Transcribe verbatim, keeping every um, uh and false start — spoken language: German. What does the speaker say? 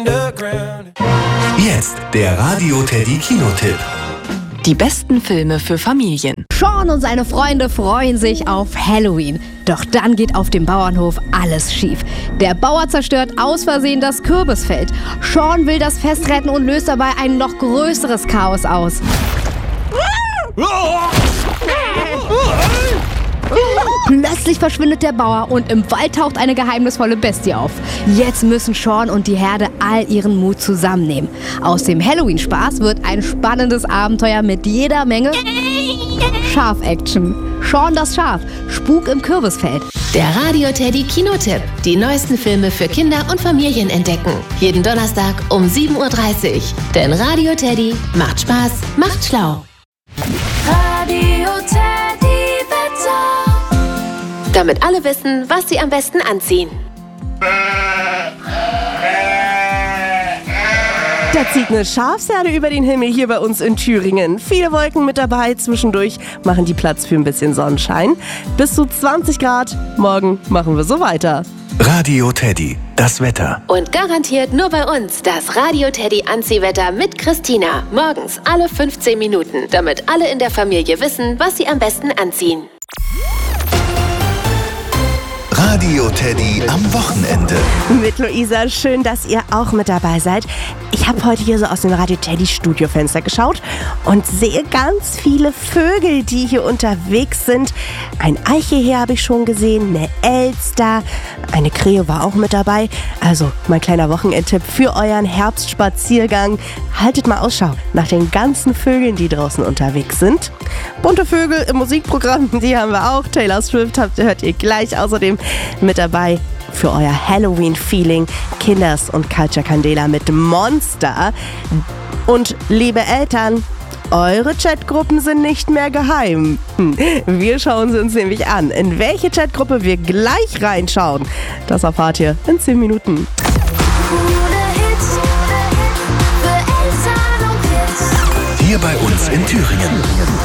underground. Jetzt der Radio Teddy Kinotipp. Die besten Filme für Familien. Sean und seine Freunde freuen sich auf Halloween. Doch dann geht auf dem Bauernhof alles schief. Der Bauer zerstört aus Versehen das Kürbisfeld. Sean will das Fest retten und löst dabei ein noch größeres Chaos aus. Plötzlich verschwindet der Bauer und im Wald taucht eine geheimnisvolle Bestie auf. Jetzt müssen Sean und die Herde all ihren Mut zusammennehmen. Aus dem Halloween-Spaß wird ein spannendes Abenteuer mit jeder Menge Schaf-Action. Sean das Schaf, Spuk im Kürbisfeld. Der Radio Teddy Kinotipp. Die neuesten Filme für Kinder und Familien entdecken. Jeden Donnerstag um sieben Uhr dreißig. Denn Radio Teddy macht Spaß, macht schlau. Radio Teddy Wetter. Damit alle wissen, was sie am besten anziehen. Da zieht eine Schafsherde über den Himmel hier bei uns in Thüringen. Viele Wolken mit dabei, zwischendurch machen die Platz für ein bisschen Sonnenschein. Bis zu zwanzig Grad. Morgen machen wir so weiter. Radio Teddy, das Wetter. Und garantiert nur bei uns das Radio Teddy Anziehwetter mit Christina. Morgens alle fünfzehn Minuten, damit alle in der Familie wissen, was sie am besten anziehen. Radio Teddy am Wochenende. Mit Luisa, schön, dass ihr auch mit dabei seid. Ich habe heute hier so aus dem Radio Teddy Studiofenster geschaut und sehe ganz viele Vögel, die hier unterwegs sind. Ein Eichhörnchen habe ich schon gesehen, eine Elster, eine Krähe war auch mit dabei. Also mein kleiner Wochenendtipp für euren Herbstspaziergang. Haltet mal Ausschau nach den ganzen Vögeln, die draußen unterwegs sind. Bunte Vögel im Musikprogramm, die haben wir auch. Taylor Swift habt, hört ihr gleich außerdem mit dabei. Für euer Halloween-Feeling Kinders und Culture Candela mit Monster. Und liebe Eltern, eure Chatgruppen sind nicht mehr geheim. Wir schauen sie uns nämlich an. In welche Chatgruppe wir gleich reinschauen, das erfahrt ihr in zehn Minuten. Hier bei uns in Thüringen.